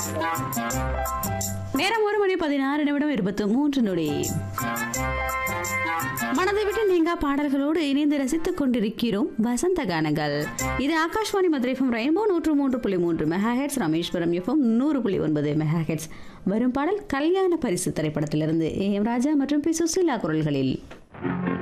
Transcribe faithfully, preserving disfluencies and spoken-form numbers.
நேரம் ஒரு மணி பதினாறு நிமிடம் இருபத்தி மூன்று நொடி. மனதை விட்டு நீங்க பாடல்களோடு இணைந்து ரசித்துக் கொண்டிருக்கிறோம் வசந்த கானங்கள். இது ஆகாஷ்வாணி மதுரை எஃப்எம் ரெயின்போ நூற்று மூன்று புள்ளி மூன்று மெகா ஹெர்ட்ஸ், ராமேஸ்வரம் எஃப்எம் நூறு புள்ளி ஒன்பது மெகா ஹெர்ட்ஸ். வரும் பாடல் கல்யாண பரிசு திரைப்படத்திலிருந்து ஏ எம் ராஜா மற்றும் பி சுசீலா குரல்களில்.